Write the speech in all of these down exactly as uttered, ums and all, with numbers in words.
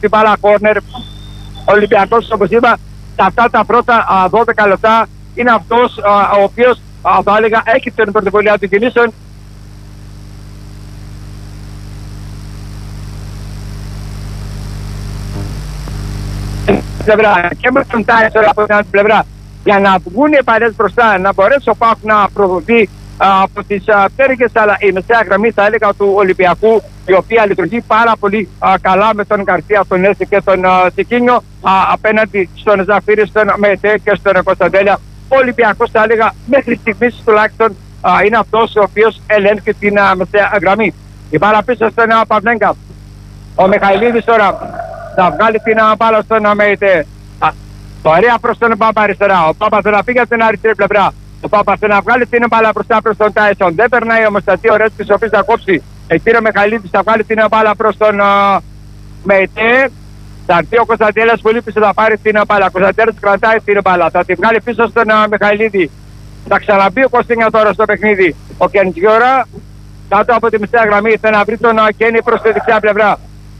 την μπάλα κόρνερ. Ο Ολυμπιακός, όπως είπα, σε αυτά τα πρώτα α, δώδεκα λεπτά είναι αυτός α, ο οποίος α, θα έλεγα έχει την πρωτοβουλία των κινήσεων. Και με τον Τάισον από την άλλη πλευρά, για να βγουν οι παλιές μπροστά, να μπορέσει ο ΠΑΟΚ να προδοθεί από τις πτέρυγες, αλλά η μεσαία γραμμή θα έλεγα του Ολυμπιακού, η οποία λειτουργεί πάρα πολύ α, καλά με τον Γκαρσία, τον Έση και τον Σικίνιο απέναντι στον Ζαφίρη, στον Μετέ και στον Κωνσταντέλια. Ο Ολυμπιακός θα έλεγα μέχρι στιγμής τουλάχιστον α, είναι αυτός ο οποίος ελέγχει την α, μεσαία γραμμή. Η μπάλα πίσω στον Παυνέγκα. Ο Μιχαηλίδης τώρα θα βγάλει την μπάλα στον Μετέ. Ωραία προς τον Πάπα αριστερά. Ο Πάπα θα πήγε στην αριστερή πλευρά. Ο Πάπα θα βγάλει την μπάλα μπροστά προς τον Τάισον. Δεν περνάει όμως τα δύο Ρέτσκης, ο οποίος θα κόψει. Εκεί ο Μιχαηλίδης θα βγάλει την μπάλα προς τον uh, Μετέ. Θα έρθει ο Κωνσταντέλιας που λείπει, θα πάρει την μπάλα. Ο Κωνσταντέλιας κρατάει την μπάλα. Θα τη βγάλει πίσω στον uh, Μιχαηλίδη. Θα ξαναμπεί ο Κωστίνια τώρα στο παιχνίδι. Ο Κεντζιόρα κάτω από τη μισή γραμμή θα να βρει τον uh, Κένι προς τη δεξιά πλευρά.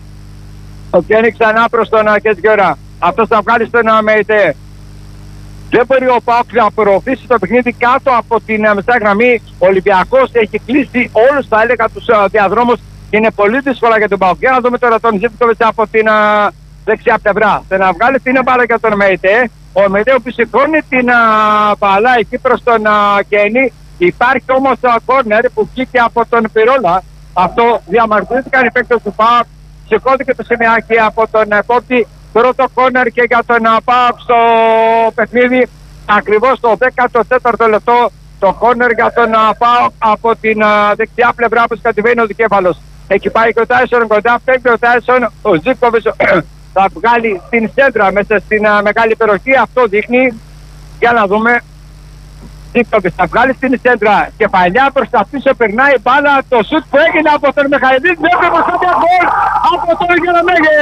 Ο Κένι ξανά προς τον uh, Κεντζιόρα. Αυτός θα βγάλει στον uh, Μετέ. Δεν μπορεί ο ΠΑΟΚ να προωθήσει το παιχνίδι κάτω από την μεσαία γραμμή. Ο Ολυμπιακός έχει κλείσει όλους, θα έλεγα, τους uh, διαδρόμους και είναι πολύ δύσκολα για τον ΠΑΟΚ. Για να δούμε τώρα τον Ζήφκοβιτς από την uh, δεξιά πλευρά. Θα να βγάλει την μπάλα για τον Μετέ. Ο Μετέ που σηκώνει την uh, μπάλα εκεί προς τον uh, Κένι. Υπάρχει όμως uh, κόρνερ που βγήκε από τον Πυρόλα. Αυτό διαμαρτυρήθηκαν οι παίκτες του ΠΑΟΚ. Σηκώθηκε το σημειάκι από τον uh, Κόπτη. Πρώτο κόρνερ και για τον ΠΑΟΚ στο παιχνίδι, ακριβώς το δέκατο τέταρτο λεπτό, το κόρνερ για τον ΠΑΟΚ από την δεξιά πλευρά που κατεβαίνει ο δικέφαλος. Εκεί πάει και ο Τάισον κοντά, παίρνει ο Τάισον, ο Ζήφκοβιτς θα βγάλει την σέντρα μέσα στην μεγάλη περιοχή, αυτό δείχνει, για να δούμε. Ζήφκοβιτς θα βγάλει την σέντρα, κεφαλιά προς τα πίσω, περνάει μπάλα, το σουτ που έγινε από τον Μιχαηλίδη, μέχρι το γκολ από τον Γερεμέγε.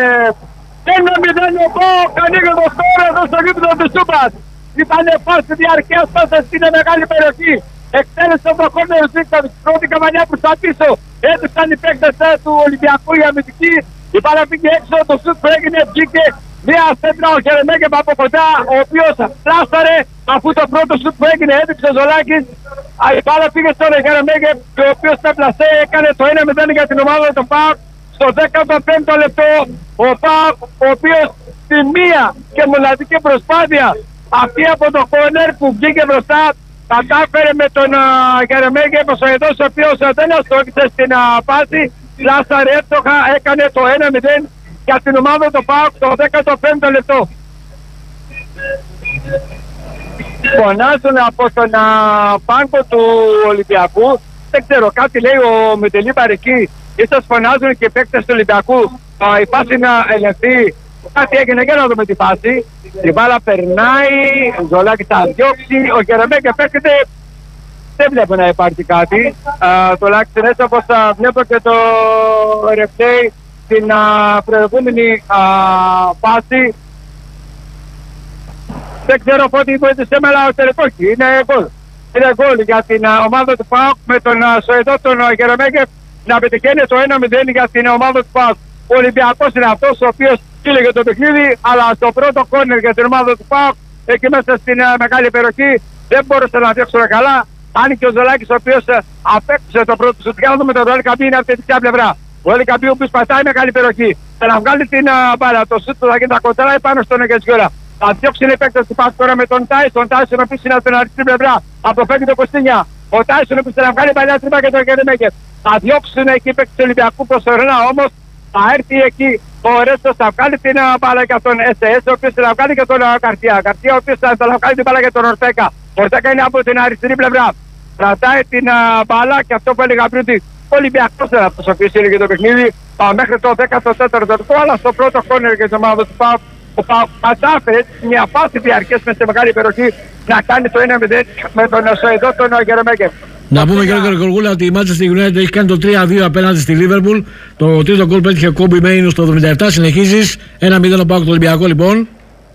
Ένα μηδέν ο ΠΑΟΚ, ανοίγει το σκορ εδώ στο γήπεδο του Σούπας. Ήταν φάση διαρκείας πάσα στην μεγάλη περιοχή. Εκτέλεσε το κόρνερ Ζήφκοβιτς, πρώτη καβαλιά προς τα πίσω. Έδειξαν οι παίκτες του Ολυμπιακού η αμυντική. Η μπάλα πήγε έξω, το σουτ που έγινε βγήκε. Μια σέντρα ο Γερεμέγεφ από κοντά, ο οποίος πλάσταρε αφού το πρώτο σουτ που έγινε έδειξε ο Ζολάκης. Η μπάλα πήγε στον Γερεμέγεφ, ο οποίος τα πλασέ, έκανε το ένα μηδέν για την ομάδα του ΠΑΟΚ. Στο δέκατο πέμπτο λεπτό ο ΠΑΟΚ, ο οποίος στη μία και μοναδική προσπάθεια αυτή από το κόρνερ που βγήκε μπροστά, κατάφερε με τον Γερεμέγεφ, ο Σοεδός, ο οποίος δεν αστόχησε στην πάση, πλάσαρε εύστοχα, έκανε το ένα μηδέν για την ομάδα του ΠΑΟΚ στο δέκατο πέμπτο λεπτό. Φωνάζουν από τον πάγκο του Ολυμπιακού, δεν ξέρω, κάτι λέει ο Μιτελή Παρική. Ίσως φωνάζουν και οι παίκτες του Ολυμπιακού α, η φάση να ελεγχθεί. Κάτι έγινε, για να δούμε τη φάση. Η μπάλα περνάει, ο Ζολάκης θα διώξει, ο Γερεμέγεφ παίρνεται. Δεν βλέπω να υπάρχει κάτι. Τουλάχιστον έτσι όπως α, βλέπω και το ρεφτέι στην α, προηγούμενη α, φάση. Δεν ξέρω πότε βοήθησε με, αλλά τελικό είναι γκολ. Είναι γκολ για την α, ομάδα του ΠΑΟΚ με τον Σοεδό, τον Γερεμέγεφ, να πετυχαίνει το ένα μηδέν για την ομάδα του ΠΑΟΚ. Ο Ολυμπιακός είναι αυτός ο οποίος κύλεγε το παιχνίδι, αλλά στο πρώτο κόρνερ για την ομάδα του ΠΑΟΚ, εκεί μέσα στην uh, μεγάλη περιοχή, δεν μπόρεσε να διώξουν καλά. Αν και ο Ζολάκης, ο οποίος uh, απέκτησε το πρώτο σου. Για να δούμε τον Ρόλι Καμπή, είναι από τη δεξιά πλευρά. Ο Ρόλι Καμπή, ο οποίος πατάει μεγάλη περιοχή. Θα να βγάλει την uh, μπάλα. Το σουτ του θα γίνει, τα κοντράει πάνω στον Εγκετσιόρα. Θα διώξει οι παίκτες του ΠΑΟΚ τώρα με τον Τάισον. Τάισον επίσης είναι από την αριστερή πλευρά. Αποφεύγει το Κωστίνια. Ο Τάισον επίσης θα βγάλει παλιά τρύπα και τον Γερεμέγεφ. Θα διώξουν εκεί οι παίκτες του Ολυμπιακού προσωρινά, όμως θα έρθει εκεί ο Ρέστος, θα βγάλει την μπάλα για τον ες ες, ο οποίος θα βγάλει και τον Καρτία. Καρτία ο οποίος θα βγάλει την μπάλα για τον Ορτέκα. Ο Ορτέκα είναι από την αριστερή πλευρά. Κρατάει την μπάλα και αυτό που έλεγα πριν ότι ο Ολυμπιακός είναι αυτός ο οποίος έλεγε το παιχνίδι μέχρι το δέκατο τέταρτο λεπτό, αλλά στο πρώτο κόρνερ για την ομάδα του ΠΑΟΚ ο ΠΑΟΚ κατάφερε μια φάση διαρκές με σε μεγάλη περιοχή να κάνει το ένα μηδέν με τον Σοεδό, τον Γερεμέγεφ. Να πούμε και ο Γοργούλα ότι η Manchester United έχει κάνει το τρία δύο απέναντι στη Liverpool. Το τρίτο γκολ πέτυχε ο Κόμπι Μέινου στο εβδομήντα επτά. Συνεχίζεις. ένα μηδέν ο ΠΑΟΚ, το Ολυμπιακό λοιπόν.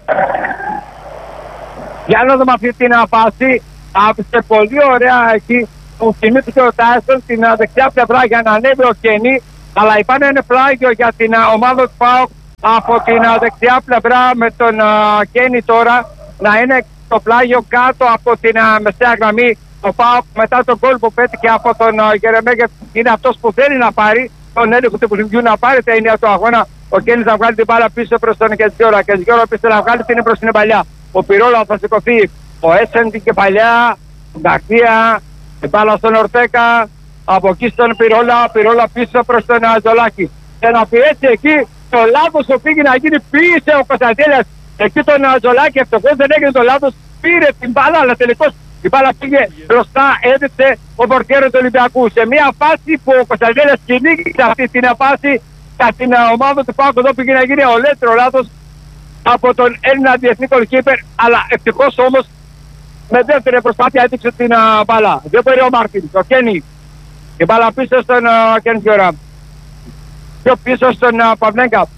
Για να δούμε αυτή την φάση. Άφησε πολύ ωραία εκεί που κινήθηκε ο Τάισον στην δεξιά πλευρά για να ανέβει ο Κένι. Αλλά υπάρχει ένα πλάγιο για την ομάδα του ΠΑΟΚ. από την α, δεξιά πλευρά με τον α, Κένι τώρα να είναι το πλάγιο κάτω από την α, μεσαία γραμμή. Ο ΠΑΟΚ μετά τον γκολ που πέτυχε από τον Γερεμέγεφ είναι αυτός που θέλει να πάρει τον έλεγχο του παιχνιδιού, να πάρει τα ενία του αγώνα. Ο Κένις θα βγάλει την μπάλα πίσω προς τον Κεζιόρα. Κεζιόρα πίσω να βγάλει την προς την παλιά. Ο Πυρόλα θα σηκωθεί. Ο Έσεν την κεφαλιά. Ο Γκαρσία. Την μπάλα στον Ορτέκα. Από εκεί στον Πυρόλα. Πυρόλα πίσω προς τον Ζολάκη. Και να πιέσει εκεί το λάθος που πήγε να γίνει, πίεσε ο Κωνσταντέλιας. Εκεί τον Ζολάκη ευτυχώς δεν έγινε το λάθος. Πήρε την μπάλα, αλλά τελικώς η μπάλα πήγε μπροστά, έδειξε ο πορτιέρος του Ολυμπιακού. Σε μια φάση που ο Κωνσταντέλιας κυνήγησε αυτή την φάση για την ομάδα του ΠΑΟΚ, εδώ πήγε να γίνει ολέθριο λάθος από τον Έλληνα διεθνή goalkeeper, αλλά ευτυχώς όμως με δεύτερη προσπάθεια έδειξε την uh, μπάλα. Δεν μπορεί ο Μάρτιν, ο Κένι. Η μπάλα πίσω στον uh, Κένι Γιώρα. Πιο πίσω στον uh, Παυλέγκα.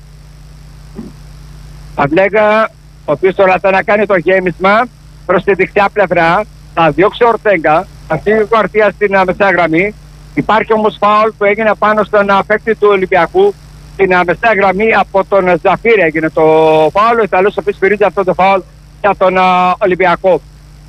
Παυλέγκα, ο οποίος τώρα θα να κάνει το γέμισμα προς τη δεξιά πλευρά. Θα διώξει ο Ορτέγκα, θα φύγει ο Κουαρτία στην uh, μεσαία γραμμή. Υπάρχει όμως φάουλ που έγινε πάνω στον uh, παίκτη του Ολυμπιακού. Στην uh, μεσαία γραμμή από τον uh, Ζαφίρη έγινε το φάουλ. Ο Ιταλός ο οποίος πυρίζει αυτό το φάουλ για τον uh, Ολυμπιακό.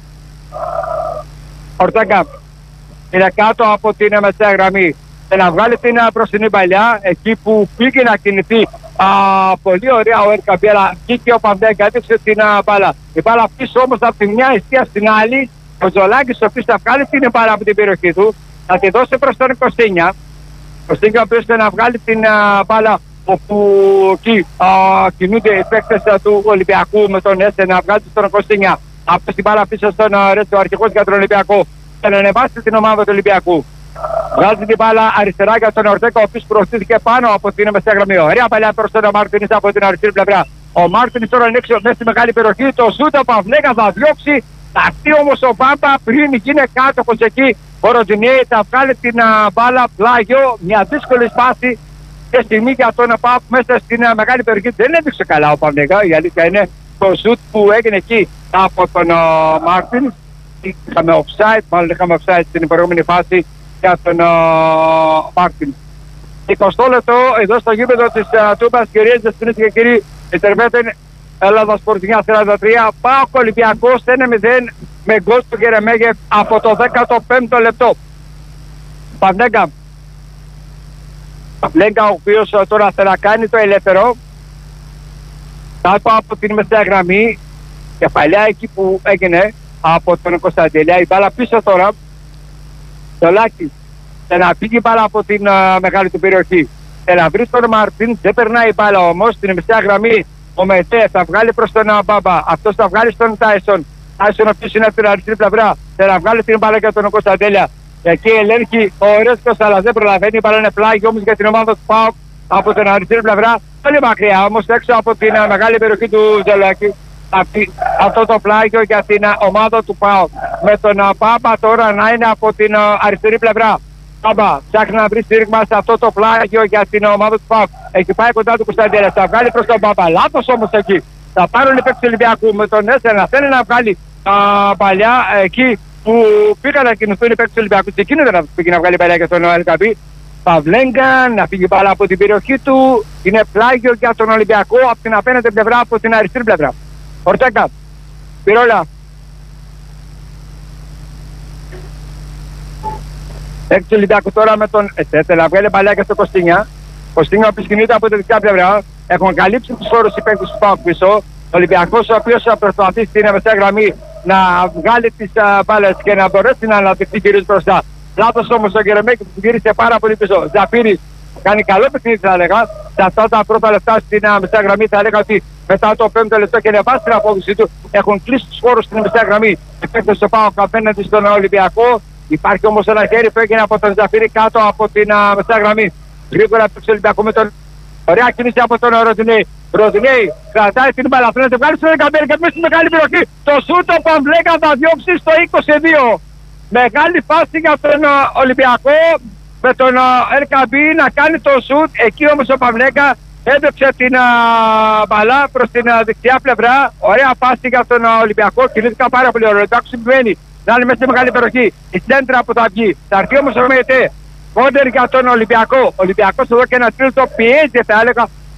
Ορτέγκα είναι κάτω από την uh, μεσαία γραμμή. Και να βγάλει την uh, μπροστινή παλιά, εκεί που πήγε να κινηθεί. Α, πολύ ωραία ο Ερκαμπή, αλλά βγήκε ο Παυλέγκα, έδειξε την uh, μπάλα. Η μπάλα πίσω όμως από τη μια αιστεία στην άλλη. Ο Ζολάκης ο οποίος θα βγάλει την μπάλα από την περιοχή του, θα τη δώσει προς τον Κωστίνια. Κωστίνια ο οποίος θα να βγάλει την uh, μπάλα όπου εκεί uh, κινούνται οι παίκτες uh, του Ολυμπιακού με τον Έσε, να βγάλει στον Κωστίνια. Από την μπάλα πίσω στον uh, Ρέτσο, αρχηγός για τον Ολυμπιακό, και να ανεβάσει την ομάδα του Ολυμπιακού. Βγάζει την μπάλα αριστερά για τον Ορτέκα, ο οποίος προωθήθηκε πάνω από την μεσαία γραμμή. Ωραία παλιά προς τον Μάρτινς από την αριστερή πλευρά. Ο Μάρτινς τώρα είναι έξω μέσα στη μεγάλη περιοχή. Το σούτ από Παυλέγκα θα διώξει. Θα έρθει όμως ο Μπάμπα πριν γίνει κάτω εκεί. Ο Ροντινέη θα βγάλει την α, μπάλα πλάγιο. Μια δύσκολη σπάση και στιγμή για τον Παπ μέσα στην α, μεγάλη περιοχή. Δεν έδειξε καλά ο Παυλέγκα. Η αλήθεια είναι το σούτ που έγινε εκεί από τον Μάρτινς. Είχαμε offside, μάλλον είχαμε offside στην προηγούμενη φάση για τον Μάρτιν. εικοστό λεπτό εδώ στο γήπεδο της uh, Τούμπας, κυρίες και κύριοι, Ιντερβέτεν Ελλάδα Σπορτινιά σαράντα τρία, ΠΑΟΚ Ολυμπιακός ένα μηδέν με γκολ του Γερεμέγεφ από το δέκατο πέμπτο λεπτό. Παυλέγκα. Παυλέγκα, ο οποίος uh, τώρα θα κάνει το ελεύθερο κάτω από την μεσαία γραμμή και παλιά εκεί που έγινε από τον Κωνσταντέλια. Η μπάλα πίσω τώρα. Το Λάκη και να φύγει η μπάλα από την uh, μεγάλη του περιοχή. Και να βρει τον Μαρτίν, δεν περνάει η μπάλα όμως. Στην μεσαία γραμμή ο Μετέ θα βγάλει προς τον uh, Μπάμπα. Αυτός θα βγάλει στον Τάισον. Τάισον ο οποίος είναι από την αριστερή πλευρά. Και να βγάλει την μπάλα για τον Κωνσταντέλια. Εκεί ελέγχει ο Ρέσκος, αλλά δεν προλαβαίνει. Η μπάλα είναι πλάγι όμως για την ομάδα του ΠΑΟΚ από την αριστερή πλευρά. Πολύ μακριά όμως έξω από την uh, μεγάλη περιοχή του Ζολάκη. Αυτό το πλάγιο για την uh, ομάδα του ΠΑΟΚ. Με τον uh, Μπάμπα τώρα να είναι από την uh, αριστερή πλευρά. Μπάμπα ψάχνει να βρει στήριγμα σε αυτό το πλάγιο για την uh, ομάδα του ΠΑΟΚ. Εκεί πάει κοντά του Κωνσταντέλια. Θα βγάλει προς τον Μπάμπα. Λάθος όμως εκεί. Θα πάρουν οι παίκτες του Ολυμπιακού με τον Έσαι να θέλει να βγάλει uh, παλιά εκεί που πήγαν να κινηθούν οι παίκτες του Ολυμπιακού. Και εκείνο δεν πήγε να βγάλει παλιά για τον Ελκαμπή. Παυλέγκα να φύγει μπάλα από την περιοχή του. Είναι πλάγιο για τον Ολυμπιακό από την απέναντι πλευρά, από την αριστερή πλευρά. Ορτέκα, Πυρόλα. Έξω Ολυμπιακού τώρα με τον Εσέτε να βγάλει παλιά και στο Κωστίνια. Κωστίνια ο οποίος κινείται από τη δεξιά πλευρά. Έχουν καλύψει τους χώρους οι παίκτες του ΠΑΟΚ πίσω. Ο Ολυμπιακός ο οποίος θα προσπαθεί στην μεσαία γραμμή να βγάλει τις uh, μπάλες και να μπορέσει να αναπτυχθεί κυρίως μπροστά. Λάθος όμως ο Γερεμέγεφ που γύρισε πάρα πολύ πίσω. Ζαφίρης κάνει καλό παιχνίδι θα έλεγα. Σε αυτά τα πρώτα λεπτά στην uh, μεσαία γραμμή θα έλεγα ότι μετά το πέμπτο λεπτό και ανεβάσει την απόδοση του έχουν κλείσει τους χώρους στην μεσαία γραμμή. Οι παίκτες του ΠΑΟΚ απέναντι στον Ολυμπιακό. Υπάρχει όμως ένα χέρι που έγινε από τον Ζαφίρη κάτω από την uh, μεσαία γραμμή. Γρήγορα του Ολυμπιακού με τον. Ωραία κίνηση από τον Ροντινέη. Ροντινέη κρατάει την μπάλα. Θέλει να βγάλει στον Ερκαμπή και μέσα στη μεγάλη περιοχή. Το σούτο Παυλέγκα θα διώξει στο είκοσι δύο. Μεγάλη φάση για τον uh, Ολυμπιακό με τον uh, Ερκαμπή να κάνει το σούτ. Εκεί όμως ο Παυλέγκα έδειξε την uh, μπαλά προς την uh, δεξιά πλευρά. Ωραία φάση για τον uh, Ολυμπιακό. Κινήθηκα πάρα πολύ ωραία. Το συμβαίνει. Να είναι μέσα στη μεγάλη περιοχή. Η σέντρα που θα βγει. Θα έρθει όμως ο Μετέ. Κόντερ για τον Ολυμπιακό. Ο Ολυμπιακός εδώ και ένα τρίτο πιέζει, θα έλεγα,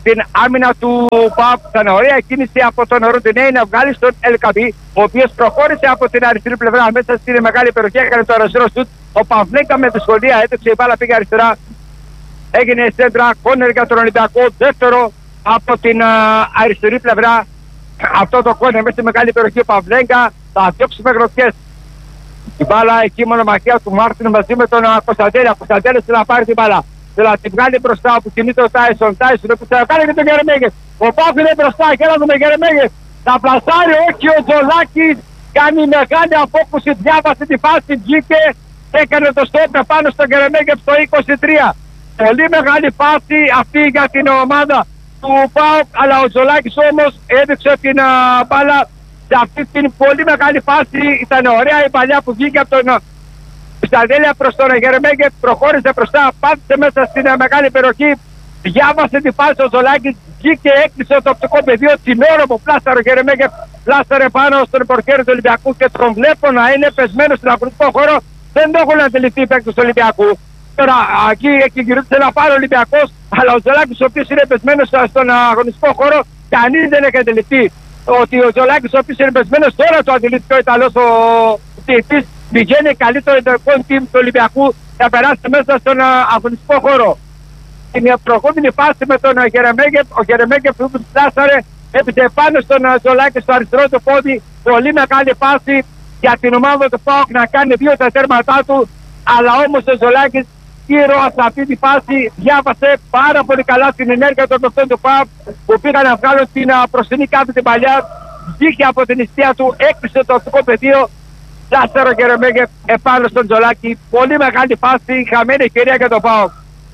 την άμυνα του ΠΑΟΚ. Ήταν ωραία κίνηση από τον Ροντινέη να βγάλει στον Ελκαμπή, ο οποίος προχώρησε από την αριστερή πλευρά μέσα στην μεγάλη περιοχή. Έκανε το αριστερό σουτ. Ο Παυλέγκα με δυσκολία έτρεξε, η μπάλα πήγε αριστερά. Έγινε σέντρα, κόρνερ για τον Ολυμπιακό. Δεύτερο από την α, αριστερή πλευρά. Αυτό το κόρνερ μέσα στη μεγάλη περιοχή. Ο Παυλέγκα θα διώξει με γροθιές. Η μπάλα εκεί μονομαχία του Μάρτιν μαζί με τον Κωνσταντέλη. Ο Κωνσταντέλης θέλει να πάρει την μπάλα. Θέλει να την βγάλει μπροστά όπου κινείται ο Τάισον. Τάισον που θα κάνει και τον Γερεμέγεφ. Ο Πάοκ είναι μπροστά και έλα με Γερεμέγεφ. Θα πλασάρει όχι ο Τζολάκης. Κάνει μεγάλη απόκουση. Διάβασε τη φάση. Βγήκε. Έκανε το στόπ πάνω στον Γερεμέγεφ στο είκοσι τρία. Πολύ μεγάλη φάση αυτή για την ομάδα του ΠΑΟΚ. Αλλά ο Τζολάκης όμως έδειξε την α, μπάλα. Σε αυτή την πολύ μεγάλη φάση ήταν ωραία η παλιά που βγήκε από τον Κωνσταντέλια προς τον Γερεμέγεφ, προχώρησε μπροστά, πάτησε μέσα στην μεγάλη περιοχή, διάβασε τη φάση ο Ζολάκης, βγήκε, έκλεισε το οπτικό πεδίο, τσιμέρο που πλάσταρε ο Γερεμέγεφ, πλάσταρε πάνω στον πορκέρι του Ολυμπιακού και τον βλέπω να είναι πεσμένο στον αγωνιστικό χώρο. Δεν το έχουν αντιληφθεί οι παίκτες του Ολυμπιακού. Τώρα εκεί εκκινητήρισε να πάρει ο Ολυμπιακός, αλλά ο Ζολάκης ο οποίος είναι πεσμένος στον αγωνιστικό χώρο, κανείς δεν έχει αντιληφθεί ότι ο Τζολάκης ο οποίος είναι πεσμένος, τώρα το αντιληφθεί ο Ιταλός ο διαιτητής, πηγαίνει καλύτερο εταιρικό team του Ολυμπιακού να περάσει μέσα στον αγωνιστικό χώρο. Στην προηγούμενη φάση με τον Γερεμέγεφ, ο Γερεμέγεφ που πλάσαρε έπεισε πάνω στον Τζολάκη στο αριστερό του πόδι, πολύ μεγάλη φάση για την ομάδα του ΠΑΟΚ να κάνει δύο τα τέρματά του, αλλά όμως ο Τζολάκης γύρω από αυτή τη φάση διάβασε πάρα πολύ καλά την ενέργεια των παιχτών του ΠΑΟΚ που πήγαν να βγάλουν την προστινή κάτω την παλιά, βγήκε από την ιστία του, έκλεισε το οπτικό πεδίο, πλάστερο Γερεμέγεφ επάνω στον Τζολάκη. Πολύ μεγάλη φάση, χαμένη ευκαιρία για τον ΠΑΟΚ.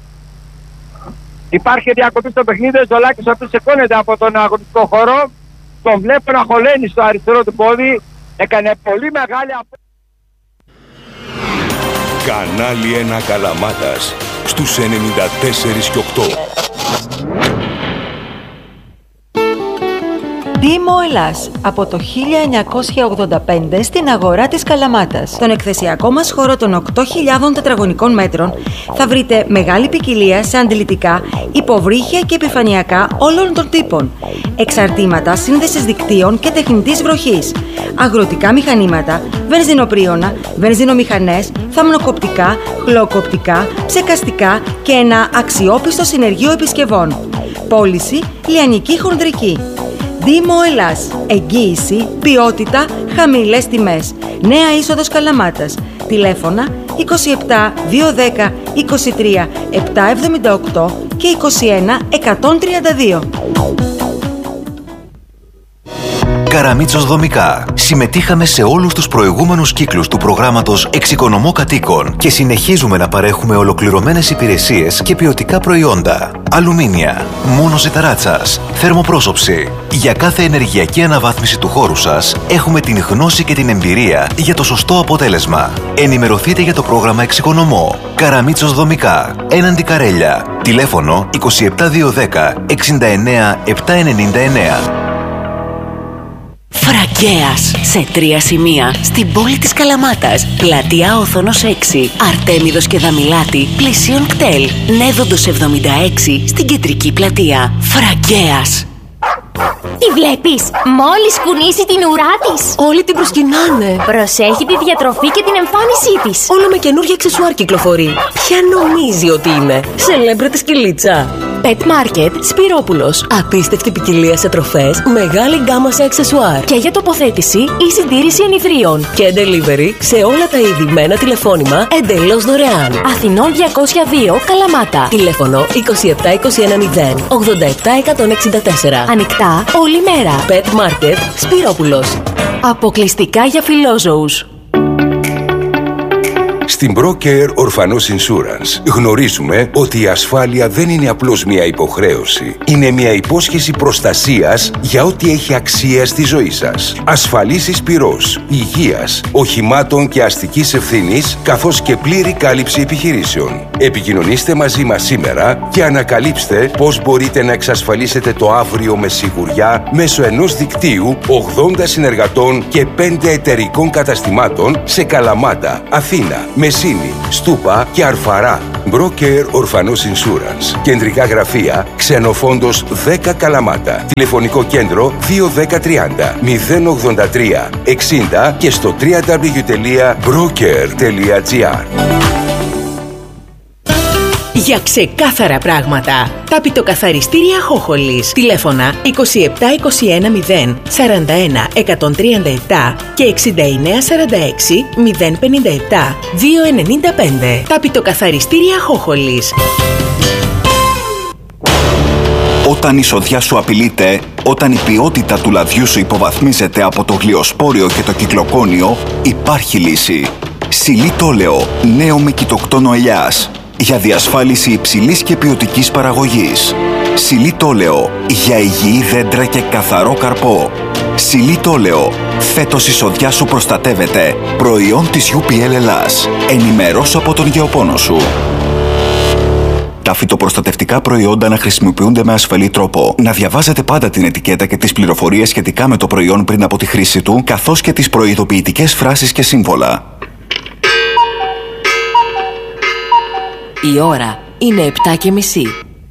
Υπάρχει διακοπή στο παιχνίδι, ο Τζολάκης ο οποίος σηκώνεται από τον αγωνιστικό χώρο, τον βλέπω να χωλαίνει στο αριστερό του πόδι, έκανε πολύ μεγάλη απόσταση. Κανάλι ένα Καλαμάτας στους ενενήντα τέσσερα και οκτώ. Δήμο Ελλάς, από το χίλια εννιακόσια ογδόντα πέντε στην αγορά της Καλαμάτας. Στον εκθεσιακό μας χώρο των οκτώ χιλιάδων τετραγωνικών μέτρων θα βρείτε μεγάλη ποικιλία σε αντιλητικά, υποβρύχια και επιφανειακά όλων των τύπων. Εξαρτήματα σύνδεσης δικτύων και τεχνητής βροχής. Αγροτικά μηχανήματα, βενζινοπρίωνα, βενζινομηχανές, θαμνοκοπτικά, χλωκοπτικά, ψεκαστικά και ένα αξιόπιστο συνεργείο επισκευών. Πώληση λιανική χονδρική. Δήμο Ελλάς. Εγγύηση, ποιότητα, χαμηλές τιμές. Νέα είσοδος Καλαμάτας. Τηλέφωνα είκοσι επτά διακόσια δέκα είκοσι τρία επτακόσια εβδομήντα οκτώ και είκοσι ένα εκατόν τριάντα δύο. Καραμίτσος Δομικά. Συμμετείχαμε σε όλους τους προηγούμενους κύκλους του προγράμματος Εξοικονομώ Κατοίκων και συνεχίζουμε να παρέχουμε ολοκληρωμένες υπηρεσίες και ποιοτικά προϊόντα. Αλουμίνια, μόνωση ταράτσας, θερμοπρόσωψη. Για κάθε ενεργειακή αναβάθμιση του χώρου σας έχουμε την γνώση και την εμπειρία για το σωστό αποτέλεσμα. Ενημερωθείτε για το πρόγραμμα Εξοικονομώ. Καραμίτσος Δομικά. Έναντι Καρέλια. Τηλέφωνο είκοσι επτά διακόσια δέκα εξήντα εννέα επτακόσια ενενήντα εννέα. Φραγκέας, σε τρία σημεία στην πόλη της Καλαμάτας. Πλατεία Όθωνος έξι, Αρτέμιδος και Δαμιλάτη, πλησίον κτέλ. Νέδοντος εβδομήντα έξι στην κεντρική πλατεία. Φραγκέας. Τι βλέπεις? Μόλις κουνήσει την ουρά της, Όλοι την προσκυνάνε. προσέχει τη διατροφή και την εμφάνισή της. Όλο με καινούργια αξεσουάρ κυκλοφορεί. Ποια νομίζει ότι είναι? Σελέμπρε τη σκυλίτσα. Pet Market Σπυρόπουλος. Απίστευτη ποικιλία σε τροφές, μεγάλη γκάμα σε αξεσουάρ. Και για τοποθέτηση ή συντήρηση ενιδρίων. Και delivery σε όλα τα είδη με ένα τηλεφώνημα εντελώς δωρεάν. Αθηνών διακόσια δύο Καλαμάτα. Τηλέφωνο είκοσι επτά είκοσι ένα μηδέν ογδόντα επτά εκατόν εξήντα τέσσερα. Ανοιχτά όλη μέρα. Pet Market Σπυρόπουλος. Αποκλειστικά για φιλόζωους. Στην Brocare Orphanos Insurance γνωρίζουμε ότι η ασφάλεια δεν είναι απλώς μια υποχρέωση. Είναι μια υπόσχεση προστασίας για ό,τι έχει αξία στη ζωή σας. Ασφαλίσεις πυρός, υγείας, οχημάτων και αστικής ευθύνης, καθώς και πλήρη κάλυψη επιχειρήσεων. Επικοινωνήστε μαζί μας σήμερα και ανακαλύψτε πώς μπορείτε να εξασφαλίσετε το αύριο με σιγουριά μέσω ενός δικτύου ογδόντα συνεργατών και πέντε εταιρικών καταστημάτων σε Καλαμάτα, Αθήνα, Μεσίνη, Στούπα και Αρφαρά. Broker Ορφανός Insurance. Κεντρικά γραφεία Ξενοφόντος δέκα Καλαμάτα. Τηλεφωνικό κέντρο δύο ένα μηδέν τρία μηδέν μηδέν ογδόντα τρία εξήντα και στο double-u double-u double-u τελεία broker τελεία gr. Για ξεκάθαρα πράγματα. Ταπητοκαθαριστήρια Χόχολης. Τηλέφωνα είκοσι επτά είκοσι ένα μηδέν σαράντα ένα εκατόν τριάντα επτά και εξήντα εννέα σαράντα έξι μηδέν πενήντα επτά δύο ενενήντα πέντε. Ταπητοκαθαριστήρια Χόχολης. Όταν η σοδιά σου απειλείται, όταν η ποιότητα του λαδιού σου υποβαθμίζεται από το γλυοσπόριο και το κυκλοκόνιο, υπάρχει λύση. Σιλί Τόλεο, νέο με κοιτοκτόνο ελιάς. Για διασφάλιση υψηλής και ποιοτικής παραγωγής. Σιλί Τόλεο, για υγιή δέντρα και καθαρό καρπό. Σιλί Τόλεο, φέτος η σοδιά σου προστατεύεται. Προϊόν της γιου πι ελ Ελλάς. Ενημερώσου από τον γεωπόνο σου. Τα φυτοπροστατευτικά προϊόντα να χρησιμοποιούνται με ασφαλή τρόπο. Να διαβάζετε πάντα την ετικέτα και τις πληροφορίες σχετικά με το προϊόν πριν από τη χρήση του, καθώς και τις προειδοποιητικές φράσεις και σύμβολα. Η ώρα είναι επτά και μισή.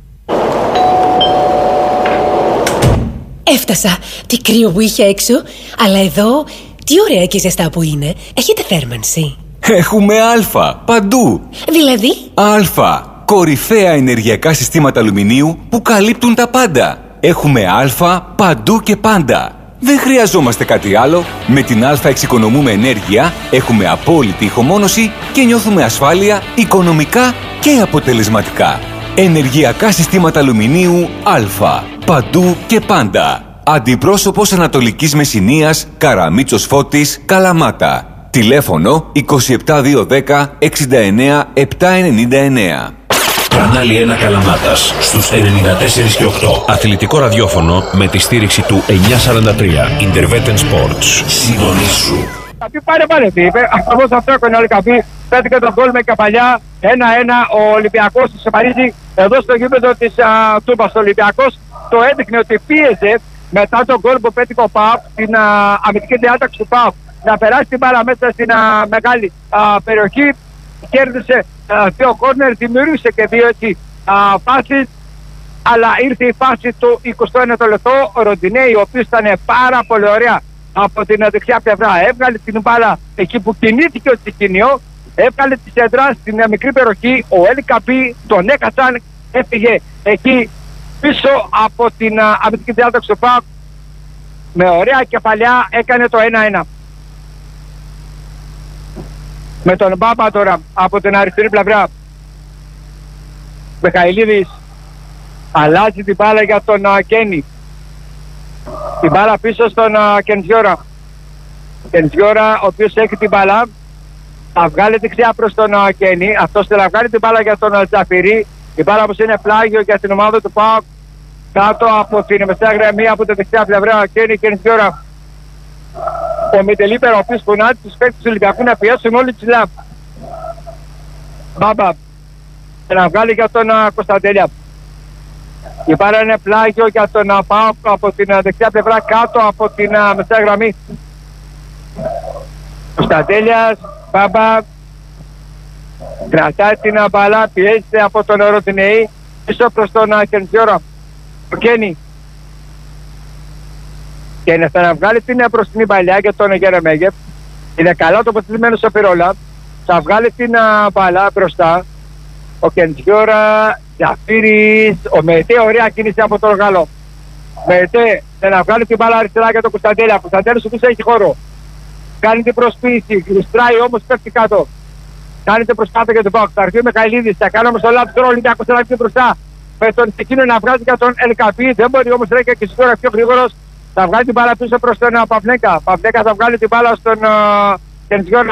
Έφτασα. Τι κρύο που είχε έξω. Αλλά εδώ, τι ωραία και ζεστά που είναι. Έχετε θέρμανση? Έχουμε Α παντού. Δηλαδή? Α. Κορυφαία ενεργειακά συστήματα αλουμινίου που καλύπτουν τα πάντα. Έχουμε Α παντού και πάντα. Δεν χρειαζόμαστε κάτι άλλο. Με την Α εξοικονομούμε ενέργεια, έχουμε απόλυτη ηχομόνωση και νιώθουμε ασφάλεια οικονομικά και αποτελεσματικά. Ενεργειακά συστήματα αλουμινίου Α. Παντού και πάντα. Αντιπρόσωπος Ανατολικής Μεσσηνίας, Καραμίτσος Φώτης, Καλαμάτα. Τηλέφωνο είκοσι επτά διακόσια δέκα εξήντα εννέα επτακόσια ενενήντα εννέα. Κανάλι ένα Καλαμάτας στους ενενήντα τέσσερα και οκτώ. Αθλητικό ραδιόφωνο με τη στήριξη του εννιακόσια σαράντα τρία. Intervetten Sports. Συντονίσου. Καπί πάρε πάρε τι είπε. Ακριβώς αυτό έκανε όλοι Καπί. Πέτυχε τον γκολ με κεφαλιά. ένα ένα ο Ολυμπιακός σε Παρίσι. Εδώ στο γήπεδο της Τούμπας. Ο Ολυμπιακός το έδειχνε ότι πίεζε μετά τον γκολ που πέτυχε ο ΠΑΟΚ στην α, αμυντική διάταξη του ΠΑΟΚ να περάσει την μπάλα μέσα στην α, μεγάλη α, περιοχή. Κέρδισε α, δύο κόρνερ, δημιούργησε και δύο έτσι φάσεις, αλλά ήρθε η φάση του εικοστό ένατο λεπτό. Ο Ροντινέη, ο οποίος ήταν πάρα πολύ ωραία από την δεξιά πλευρά, έβγαλε την μπάλα εκεί που κινήθηκε ο Τσικίνιο, έβγαλε τη σέντρα στην μικρή περιοχή. Ο Έλλη Καπί τον έκατσαν, έφυγε εκεί πίσω από την α, αμυντική διάταξη του ΠΑΟΚ με ωραία κεφαλιά, έκανε το ένα ένα. Με τον Μπάμπα τώρα από την αριστερή πλευρά. Μιχαηλίδης αλλάζει την μπάλα για τον uh, Κένι. Την μπάλα πίσω στον uh, Κεντζιόρα. Κεντζιόρα ο οποίος έχει την μπάλα. Θα βγάλει δεξιά προς τον uh, Κένι. Αυτός θα βγάλει την μπάλα για τον uh, Τζαφυρί. Η μπάλα όπως είναι πλάγιο για την ομάδα του ΠΑΟΚ. Κάτω από την μεσαία γραμμή από την δεξιά πλευρά. Κένι Κεντζιόρα. Ο Μιτελίπερ, ο οποίος φωνάζει τους παίκτες του Ολυμπιακού να πιέσουν όλοι τις λαμπ. Μπάμπα. Και να βγάλει για τον uh, Κωνσταντέλια. Η μπάλα είναι πλάγιο για τον uh, ΠΑΟΚ από την uh, δεξιά πλευρά κάτω από την uh, μεσαία γραμμή. Κωνσταντέλιας, Μπάμπα. Κρατάει την uh, μπάλα, πιέζεται από τον Ροντινέη πίσω προς τον uh, Κεντζιόρα. Ο Κένι. Και θα να βγάλει την μπροστινή παλιά για τον Γερεμέγεφ. Είναι καλά τοποθετημένος ο Πυρόλα. Θα βγάλει την uh, μπάλα μπροστά. Ο Κεντζιόρα, Τζαφίρης, ο Μετέ, ωραία κίνηση από τον Γάλλο. Μετέ, θα να βγάλει την μπάλα αριστερά για τον Κωνσταντέλια. Ο Κωνσταντέλιος ο οποίος έχει χώρο. Κάνει την προσποίηση, γλιστράει όμως πέφτει κάτω. Κάνει την προσπάθεια για τον ΠΑΟΚ. Θα έρθει ο Μιχαηλίδης, θα κάνει όμως το λάθος τώρα ο Ολυμπιακός θα έρθει μπροστά. Με τον εκείνο να βγάζει για τον Ελκαπή. Δεν μπορεί όμως να έχει και σίγουρα πιο γρήγορος. Θα βγάλει την μπάλα πίσω προς τον uh, Παυνέκα. Παυνέκα θα βγάλει την μπάλα στον uh, Κεντζιόρα.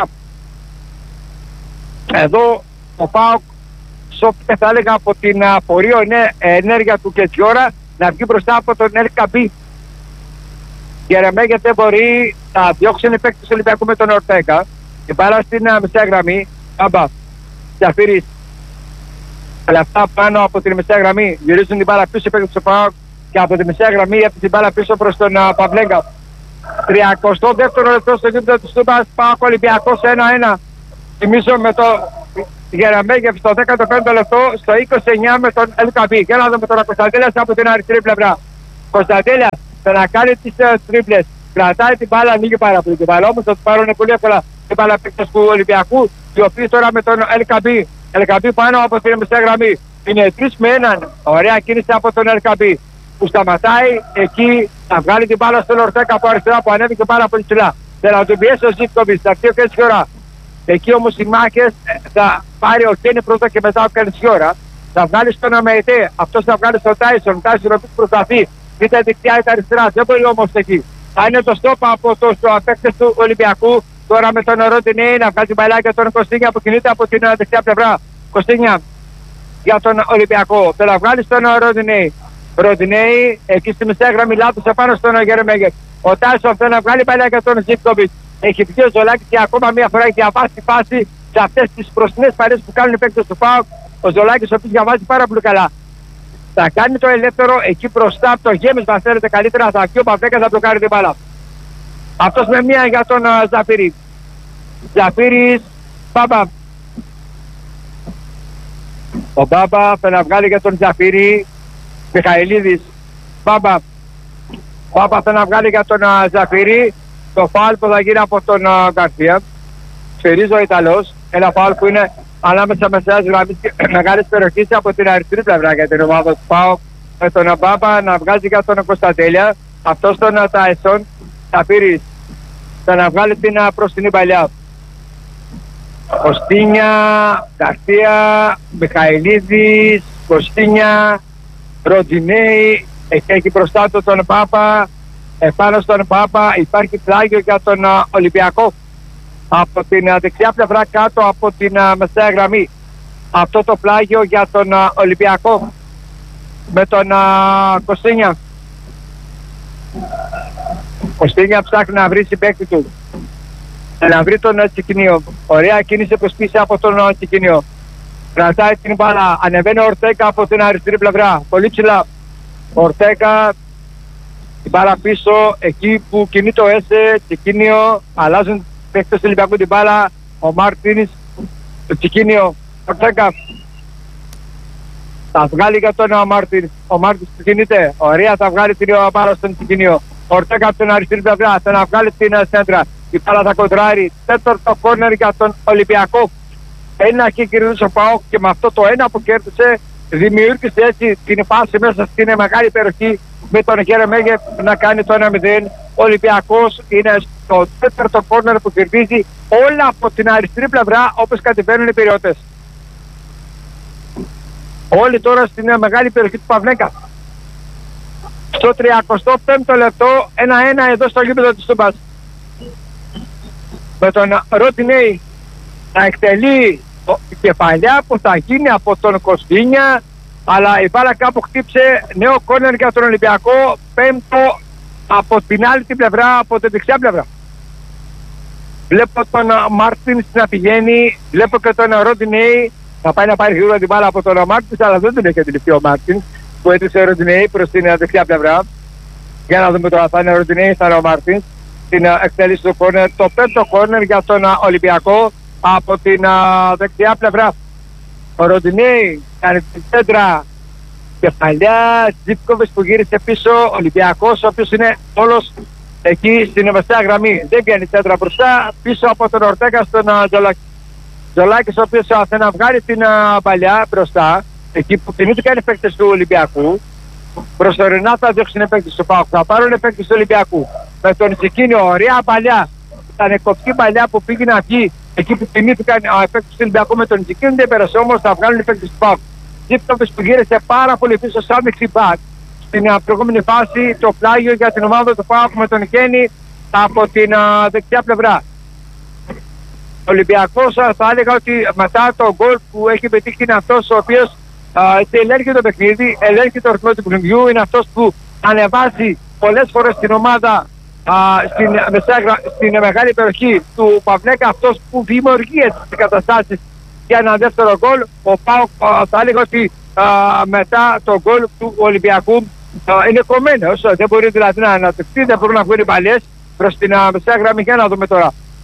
Εδώ ο ΠΑΟΚ σώπηκε θα έλεγα από την uh, πορείο ενέργεια του Κεντζιόρα να βγει μπροστά από τον Ελκαμπή. Γερεμέγεφ δεν μπορεί, θα διώξουν οι παίκτες του Ολυμπιακού με τον Ορτέγκα. Την μπάλα στην uh, μεσαία γραμμή. Άμπα, Τζαφίρης. Αλλά αυτά πάνω από την μεσαία γραμμή. Γυρίζουν την μπάλα πίσω οι παίκτες του ΠΑΟΚ. Και από τη μεσαία γραμμή από την μπάλα πίσω προς τον uh, Παυλέγκα. τριακοστό δεύτερο λεπτό στο γήπεδο του Τούμπας. ΠΑΟΚ Ολυμπιακός ένα ένα. Θυμίζω με το Γερεμέγεφ στο δέκατο πέμπτο λεπτό, στο είκοσι εννιά με τον Ελκαμπή. Για να δούμε τώρα Κωνσταντέλιας από την αριστερή πλευρά. Κωνσταντέλιας θα να κάνει τις uh, τρίπλες. Κρατάει την μπάλα, ανοίγει πάρα πολύ την μπάλα. Όμως θα του πάρουν πολύ εύκολα την μπάλα παίκτες του Ολυμπιακού, οι οποίοι τώρα με τον Ελκαμπή. Ελκαμπή πάνω από την μεσαία γραμμή. Είναι τρεις με έναν. Ωραία κίνηση από τον Ελκαμπή που σταματάει εκεί. Θα βγάλει την μπάλα στον Ορτέκα από αριστερά που ανέβηκε πάρα πολύ ψηλά. Θέλει να του πιέσει ο Ζίβκοβιτς. Θα πει ο Κενσιόρα. Εκεί όμως οι μάχες θα πάρει ο Κένι πρώτα και μετά ο Κενσιόρα. Θα βγάλει στον Αμεϊτέ. Αυτό θα βγάλει στον Τάισον. Τάισον ο οποίος προσπαθεί. Είτε δεξιά είτε αριστερά. Δεν μπορεί όμως εκεί. Θα είναι το στόπ από τους παίκτες του Ολυμπιακού. Τώρα με τον Ροντινέη να βγάλει την μπαλάκια τον Κωστίνια που κινείται από την δεξιά πλευρά. Κωστίνια για τον Ολυμπιακό. Θέλει να βγάλει στον Ροντινέη. Ροντινέη εκεί στη μεσαία γραμμή λάθος επάνω στον Γερεμέγεφ. Ο Τάισον θέλει να βγάλει μπαλάκια τον Ζίβκοβιτς. Έχει πει ο Ζολάκης και ακόμα μία φορά έχει διαβάσει φάση σε αυτές τις μπροστινές παρέες που κάνουν οι παίκτες του ΠΑΟΚ. Ο Ζολάκης ο οποίος διαβάζει πάρα πολύ καλά. Θα κάνει το ελεύθερο εκεί μπροστά από το γέμισμα, θέλετε καλύτερα, θα και ο Παπέκας θα το κάνει την μπάλα. Αυτός με μία για τον uh, Ζαφύρη. Ζαφύρης, Μπάμπα. Ο Μπάμπα θα να βγάλει για τον Ζαφύρη. Μιχαηλίδης, Μπάμπα. Μπάμπα θα να βγάλει για τον uh, Ζαφύρη. Το φάουλ που θα γίνει από τον uh, Γκαρσία. Σφυρίζει ο Ιταλός. Ένα φάουλ που είναι ανάμεσα μεσαίας γραμμής και μεγάλης περιοχής από την αριστερή πλευρά για την ομάδα του ΠΑΟΚ. Με τον Μπάμπα να βγάζει για τον Κωνσταντέλια. Αυτός τον uh, Τάισον. Σαφύρης θα να βγάλει την uh, προστινή παλιά. Κωστίνια, Γκαρσία, Μιχαηλίδης, Κωστίνια, Ροντινέη. Έχει μπροστά του τον Πάπα. Επάνω στον Πάπα υπάρχει πλάγιο για τον uh, Ολυμπιακό από την uh, δεξιά πλευρά κάτω από την uh, μεσαία γραμμή. Αυτό το πλάγιο για τον uh, Ολυμπιακό με τον uh, Κωστίνια. Κωστίνια ψάχνει να βρει συμπαίκτη του, να βρει τον uh, Τσικινίο. Ωραία κίνηση προς πίσω από τον uh, Τσικινίο. Κρατάει την μπάλα, ανεβαίνει ο Ορτέκα από την αριστερή πλευρά, πολύ ψηλά. Ορτέκα την μπάλα πίσω, εκεί που κινεί το Έσε, Τσικίνιο, αλλάζουν παίκτες του Ολυμπιακού την μπάλα, ο Μάρτινς, το Τσικίνιο, Ορτέκα. Θα βγάλει για τον ο Μάρτινς, ο Μάρτινς που κινείται, ωραία θα βγάλει την μπάλα στον Τσικίνιο. Ορτέκα από την αριστερή πλευρά, θα να βγάλει την σέντρα, η μπάλα θα κοντράρει, τέταρτο κόρνερ για τον Ολυμπιακό. Ένα και κερδίσει ο ΠΑΟΚ και με αυτό το ένα που κέρδισε δημιούργησε έτσι την φάση μέσα στην μεγάλη περιοχή με τον Γερεμέγεφ να κάνει το ένα μηδέν. Ο Ολυμπιακός είναι στο τέταρτο κόρνερ που κερδίζει όλα από την αριστερή πλευρά όπως κατεβαίνουν οι περιώτες. Όλοι τώρα στην μεγάλη περιοχή του Παυνέκα. Στο τριακοστό πέμπτο λεπτό ένα ένα εδώ στο γήπεδο της Τούμπας. Με τον Ροντινέη να εκτελεί η κεφαλιά που θα γίνει από τον Κωστίνια, αλλά η μπάλα κάπου χτύψε. Νέο κόρνερ για τον Ολυμπιακό, πέμπτο από την άλλη την πλευρά, από την δεξιά πλευρά. Βλέπω τον Μάρτιν να πηγαίνει, βλέπω και τον Ροντινέη να πάει να πάρει γρήγορα την μπάλα από τον Μάρτιν, αλλά δεν τον έχει αντιληφθεί ο Μάρτιν που έτρεξε ο Ροντινέη προς την δεξιά πλευρά. Για να δούμε τώρα, θα είναι ο Ροντινέη, θα είναι ο Μάρτιν στην εκτέλεση του κόρνερ. Το πέμπτο κόρνερ για τον Ολυμπιακό από την uh, δεξιά πλευρά. Ο Ροντινέη κάνει την σέντρα κεφαλιά, Ζίβκοβιτς που γύρισε πίσω, Ολυμπιακός ο οποίος είναι όλος εκεί στην μεσαία γραμμή. Δεν κάνει σέντρα μπροστά, πίσω από τον Ορτέκα στον uh, Ζολάκη. Ζολάκης ο οποίος uh, θέλει να βγάλει την uh, παλιά μπροστά, εκεί που κινούνται οι παίκτες του Ολυμπιακού. Προσωρινά θα διώξουν οι παίκτες του ΠΑΟΚ, θα πάρουν οι παίκτες του Ολυμπιακού. Με τον Τσικίνιο, ωραία παλιά, ήταν κοπτή παλιά που πήγε να βγει. Εκεί που κινήθηκαν οι παίκτες του Ολυμπιακού με τον Τσικίνιο, δεν πέρασε όμως, θα βγάλουν οι παίκτες του ΠΑΟΚ. Ζίβκοβιτς που γύρισε πάρα πολύ πίσω σαν δεξιμπάκ. Στην uh, προηγούμενη φάση το πλάγιο για την ομάδα του ΠΑΟΚ με τον Κένι από την uh, δεξιά πλευρά. Ο Ολυμπιακός uh, θα έλεγα ότι μετά το γκολ που έχει πετύχει είναι αυτός ο οποίος uh, ελέγχει το παιχνίδι, ελέγχει το ρυθμό του παιχνιδιού, είναι αυτός που ανεβάζει πολλές φορές την ομάδα Uh, στην, μεσάγρα, στην μεγάλη περιοχή του Παυνέκα, αυτός που δημιουργεί τις καταστάσεις για ένα δεύτερο γκολ. Ο ΠΑΟΚ uh, θα έλεγα ότι uh, μετά το γκολ του Ολυμπιακού uh, είναι κομμένος, δεν μπορεί δηλαδή να ανατευχθεί, δεν μπορούν να βγουν οι παλιές προς την uh, μεσαία γραμμή. Για να δούμε τώρα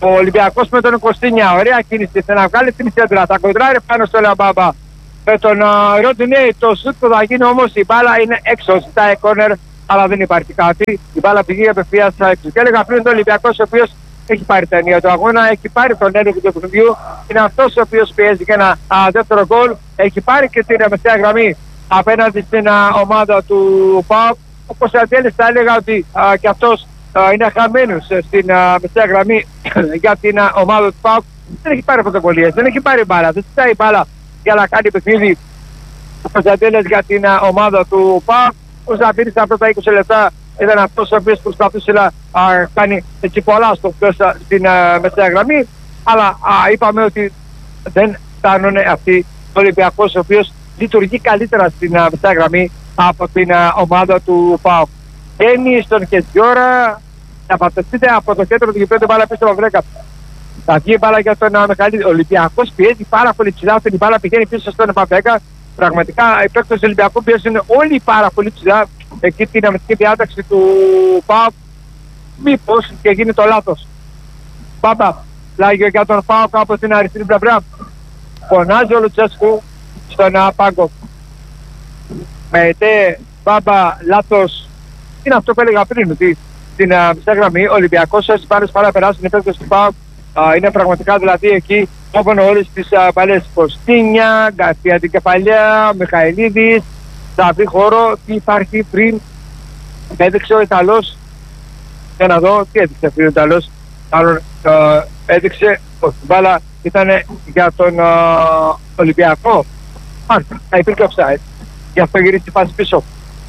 Ο Ολυμπιακός με τον Κωστίνια, ωραία κίνηση, θέλει να βγάλει την σέντρα, θα κοντράρει πάνω στο Λαμπάμπα. Με τον uh, Ροντινέη, το σουτ που θα γίνει όμως η μπάλα είναι έξω, ζητάει κόρνερ, αλλά δεν υπάρχει κάτι. Η μπάλα πηγαίνει απευθείας έξω. Και έλεγα πριν τον Ολυμπιακός, ο οποίος έχει πάρει τα ενία του αγώνα, έχει πάρει τον έλεγχο του παιχνιδιού, είναι αυτός ο οποίος πιέζει και ένα α, δεύτερο γκολ, έχει πάρει και την μεσαία γραμμή απέναντι στην α, ομάδα του ΠΑΟΚ. Όπως Αντέλης θα έλεγα ότι α, και αυτός α, είναι χαμένος στην μεσαία γραμμή για την α, ομάδα του ΠΑΟΚ. Δεν έχει πάρει πρωτοβουλίες, δεν έχει πάρει μπάλα, δεν ζητάει μπάλα για να κάνει παιχνίδι ο Αντέλης για την α, ομάδα του ΠΑΟΚ. Ο Ζαμπύρης στα πρώτα είκοσι λεπτά ήταν αυτός ο οποίος προσπαθούσε να α, κάνει έτσι πολλά στο πέσα στην α, μεσαία γραμμή, αλλά α, είπαμε ότι δεν φτάνουν αυτοί ο Ολυμπιακός, ο οποίος λειτουργεί καλύτερα στην α, μεσαία γραμμή από την α, ομάδα του ΠΑΟΚ. Μπαίνει στον Κεντζιόρα, θα πατευτείτε από το κέντρο του γηπέδου μπάλα πίσω από βρέκα. Θα βγει η μπάλα για τον Μιχαηλίδη. Ο Ολυμπιακός πιέζει πάρα πολύ ψηλά, αυτή η μπάλα πηγαίνει πίσω στον Παπέκα. Πραγματικά οι παίκτες του Ολυμπιακού πιέζουν όλοι πάρα πολύ ψηλά εκεί την αμυντική διάταξη του ΠΑΟΚ. Μήπως και γίνει το λάθος. Μπάμπα, πλάγιο για τον ΠΑΟΚ από την αριστερή πλευρά. Φωνάζει ο Λουτσέσκου στον πάγκο. Μετέ, μπάμπα, λάθος. Είναι αυτό που έλεγα πριν, ότι στην μισή γραμμή ο Ολυμπιακός όσοι πάρεις πάρα περάσουν οι παίκτες του ΠΑΟΚ. Είναι πραγματικά δηλαδή εκεί όπων όλες τις παλιές Κωστίνια, Γκαρσία την κεφαλιά, Μιχαηλίδης. Θα βρει χώρο, τι υπάρχει πριν. Έδειξε ο Ιταλός. Για να δω τι έδειξε πριν ο Ιταλός. Άλλον ε, έδειξε ότι η μπάλα ήταν για τον ε, Ολυμπιακό. Μάλιστα, θα υπήρχε offside. Γι' αυτό γυρίσει τη φάση πίσω.